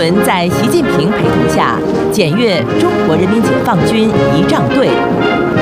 伦在习近平陪同下检阅中国人民解放军仪仗队。